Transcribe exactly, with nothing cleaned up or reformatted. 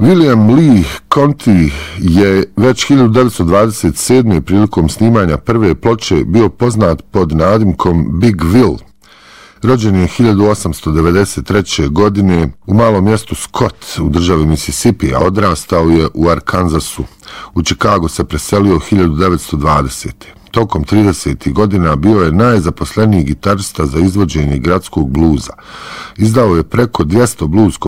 William Lee Conti je već hiljadu devetsto dvadeset sedme prilikom snimanja prve ploče bio poznat pod nadimkom Big Will. Rođen je hiljadu osamsto devedeset treće. godine u malom mjestu Scott u državi Mississippi, a odrastao je u Arkansasu. U Chicago se preselio hiljadu devetsto dvadesete. Tokom tridesetih godina bio je najzaposleniji gitarista za izvođenje gradskog bluza. Izdao je preko dvjesto blues